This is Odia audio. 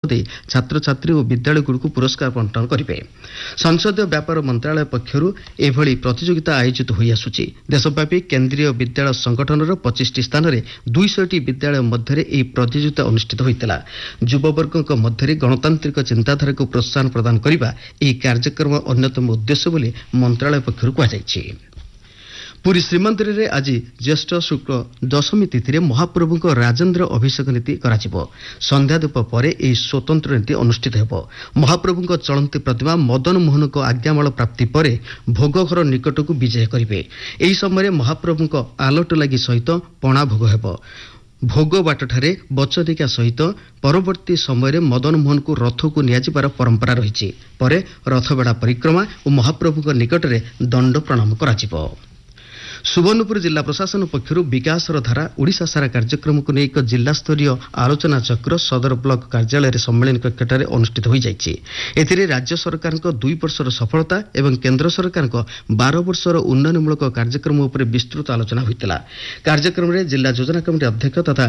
ଦେଇ ଛାତ୍ରଛାତ୍ରୀ ଓ ବିଦ୍ୟାଳୟଗୁଡ଼ିକୁ ପୁରସ୍କାର ବଣ୍ଟନ କରିବେ। ସଂସଦୀୟ ବ୍ୟାପାର ମନ୍ତ୍ରଣାଳୟ ପକ୍ଷରୁ ଏଭଳି ପ୍ରତିଯୋଗିତା ଆୟୋଜିତ ହୋଇଆସୁଛି। ଦେଶବ୍ୟାପୀ କେନ୍ଦ୍ରୀୟ ବିଦ୍ୟାଳୟ ସଂଗଠନର 25ଟି ସ୍ଥାନରେ 200ଟି ବିଦ୍ୟାଳୟ ମଧ୍ୟରେ ଏହି ପ୍ରତିଯୋଗିତା ଅନୁଷ୍ଠିତ ହୋଇଥିଲା। ଯୁବବର୍ଗଙ୍କ ମଧ୍ୟରେ ଗଣତାନ୍ତ୍ରିକ ଚିନ୍ତାଧାରାକୁ ପ୍ରୋତ୍ସାହନ ପ୍ରଦାନ କରିବା ଏହି କାର୍ଯ୍ୟକ୍ରମ ଅନ୍ୟତମ ଉଦ୍ଦେଶ୍ୟ ବୋଲି ମନ୍ତ୍ରଣାଳୟ ପକ୍ଷରୁ କୁହାଯାଇଛି। ପୁରୀ ଶ୍ରୀମନ୍ଦିରରେ ଆଜି ଜ୍ୟେଷ୍ଠ ଶୁକ୍ଳ ଦଶମୀ ତିଥିରେ ମହାପ୍ରଭୁଙ୍କ ରାଜେନ୍ଦ୍ର ଅଭିଷେକ ନୀତି କରାଯିବ। ସନ୍ଧ୍ୟାଧୂପ ପରେ ଏହି ସ୍ୱତନ୍ତ୍ର ନୀତି ଅନୁଷ୍ଠିତ ହେବ। ମହାପ୍ରଭୁଙ୍କ ଚଳନ୍ତି ପ୍ରତିମା ମଦନ ମୋହନଙ୍କ ଆଜ୍ଞାମାଳ ପ୍ରାପ୍ତି ପରେ ଭୋଗଘର ନିକଟକୁ ବିଜେ କରିବେ। ଏହି ସମୟରେ ମହାପ୍ରଭୁଙ୍କ ଆଲଟ ଲାଗି ସହିତ ପଣା ଭୋଗ ହେବ। ଭୋଗ ବାଟଠାରେ ବଚନିକା ସହିତ ପରବର୍ତ୍ତୀ ସମୟରେ ମଦନ ମୋହନଙ୍କୁ ରଥକୁ ନିଆଯିବାର ପରମ୍ପରା ରହିଛି। ପରେ ରଥବେଢ଼ା ପରିକ୍ରମା ଓ ମହାପ୍ରଭୁଙ୍କ ନିକଟରେ ଦଣ୍ଡ ପ୍ରଣାମ କରାଯିବ। ସୁବର୍ଣ୍ଣପୁର ଜିଲ୍ଲା ପ୍ରଶାସନ ପକ୍ଷରୁ ବିକାଶର ଧାରା ଓଡ଼ିଶା ସାରା କାର୍ଯ୍ୟକ୍ରମକୁ ନେଇ ଏକ ଜିଲ୍ଲାସ୍ତରୀୟ ଆଲୋଚନା ଚକ୍ର ସଦର ବ୍ଲକ କାର୍ଯ୍ୟାଳୟରେ ସମ୍ମିଳନୀ କକ୍ଷଠାରେ ଅନୁଷ୍ଠିତ ହୋଇଯାଇଛି। ଏଥିରେ ରାଜ୍ୟ ସରକାରଙ୍କ 2 ବର୍ଷର ସଫଳତା ଏବଂ କେନ୍ଦ୍ର ସରକାରଙ୍କ 12 ବର୍ଷର ଉନ୍ନୟନମୂଳକ କାର୍ଯ୍ୟକ୍ରମ ଉପରେ ବିସ୍ତୃତ ଆଲୋଚନା ହୋଇଥିଲା। କାର୍ଯ୍ୟକ୍ରମରେ ଜିଲ୍ଲା ଯୋଜନା କମିଟି ଅଧ୍ୟକ୍ଷ ତଥା